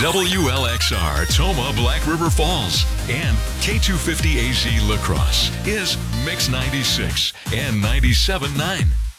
WLXR Toma Black River Falls and K250AZ La Crosse is Mix 96 and 97.9.